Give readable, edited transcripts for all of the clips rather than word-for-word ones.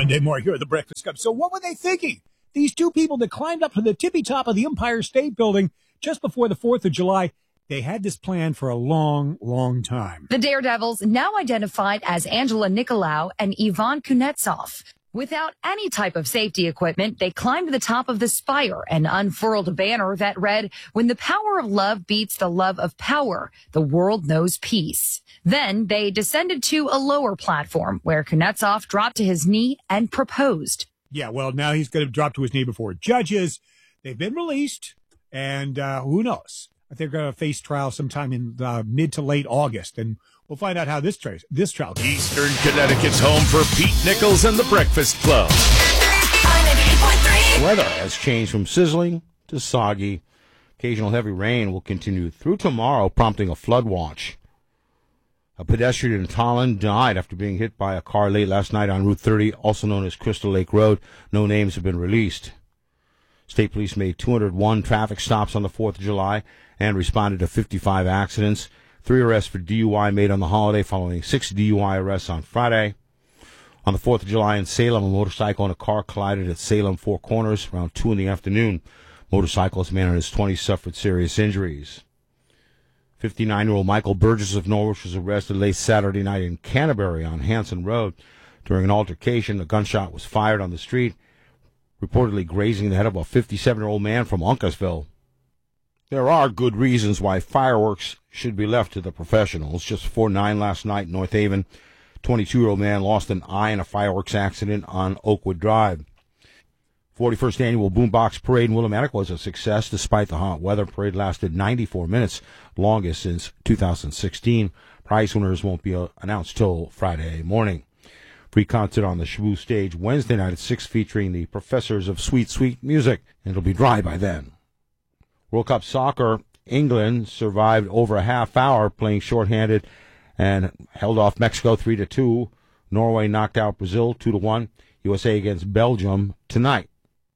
Monday morning here at the Breakfast Club. So what were they thinking? These two people that climbed up to the tippy top of the Empire State Building just before the 4th of July, they had this plan for a long, long time. The Daredevils, now identified as Angela Nicolau and Ivan Kunetsov. Without any type of safety equipment, they climbed to the top of the spire and unfurled a banner that read, "When the power of love beats the love of power, the world knows peace." Then they descended to a lower platform where Kunetsov dropped to his knee and proposed. Yeah, well, now he's going to drop to his knee before judges. They've been released, and who knows? They're going to face trial sometime in mid to late August, and we'll find out how this trial goes. Eastern Connecticut's home for Pete Nichols and the Breakfast Club. Weather has changed from sizzling to soggy. Occasional heavy rain will continue through tomorrow, prompting a flood watch. A pedestrian in Tolland died after being hit by a car late last night on Route 30, also known as Crystal Lake Road. No names have been released. State police made 201 traffic stops on the 4th of July and responded to 55 accidents. 3 arrests for DUI made on the holiday, following 6 DUI arrests on Friday. On the 4th of July in Salem, a motorcycle and a car collided at Salem Four Corners around 2 in the afternoon. Motorcyclist, man in his 20s, suffered serious injuries. 59-year-old Michael Burgess of Norwich was arrested late Saturday night in Canterbury on Hanson Road. During an altercation, a gunshot was fired on the street, reportedly grazing the head of a 57-year-old man from Uncasville. There are good reasons why fireworks should be left to the professionals. Just before 9 last night in North Haven, 22-year-old man lost an eye in a fireworks accident on Oakwood Drive. 41st Annual Boombox Parade in Willimantic was a success despite the hot weather. Parade lasted 94 minutes, longest since 2016. Prize winners won't be announced till Friday morning. Free concert on the Shabu stage Wednesday night at 6 featuring the Professors of Sweet, Sweet Music, and it'll be dry by then. World Cup Soccer, England survived over a half hour playing shorthanded and held off Mexico 3-2. Norway knocked out Brazil 2-1. USA against Belgium tonight.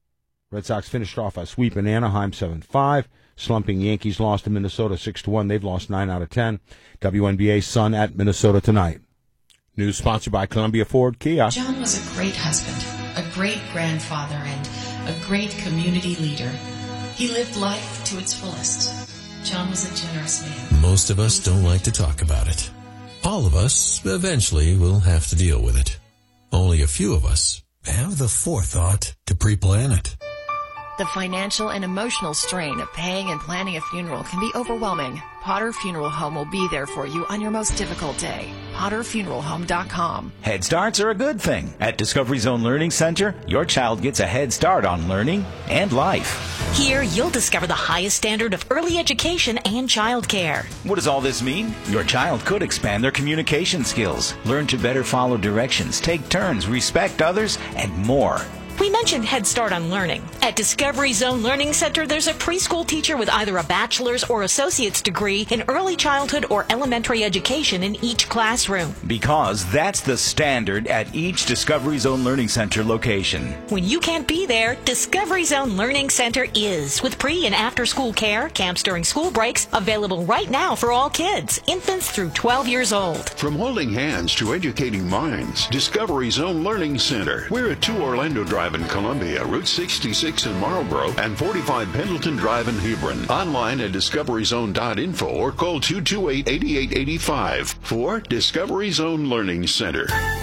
Red Sox finished off a sweep in Anaheim 7-5. Slumping Yankees lost to Minnesota 6-1. They've lost 9 out of 10. WNBA Sun at Minnesota tonight. News sponsored by Columbia Ford Kia. John was a great husband, a great grandfather, and a great community leader. He lived life to its fullest. John was a generous man. Most of us don't like to talk about it. All of us eventually will have to deal with it. Only a few of us have the forethought to pre-plan it. The financial and emotional strain of paying and planning a funeral can be overwhelming. Potter Funeral Home will be there for you on your most difficult day. PotterFuneralHome.com. Head starts are a good thing. At Discovery Zone Learning Center, your child gets a head start on learning and life. Here, you'll discover the highest standard of early education and child care. What does all this mean? Your child could expand their communication skills, learn to better follow directions, take turns, respect others, and more. We mentioned Head Start on Learning. At Discovery Zone Learning Center, there's a preschool teacher with either a bachelor's or associate's degree in early childhood or elementary education in each classroom. Because that's the standard at each Discovery Zone Learning Center location. When you can't be there, Discovery Zone Learning Center is, with pre- and after-school care, camps during school breaks, available right now for all kids, infants through 12 years old. From holding hands to educating minds, Discovery Zone Learning Center. We're at 2 Orlando Drive in Columbia, Route 66 in Marlboro, and 45 Pendleton Drive in Hebron. Online at discoveryzone.info or call 228-8885 for Discovery Zone Learning Center.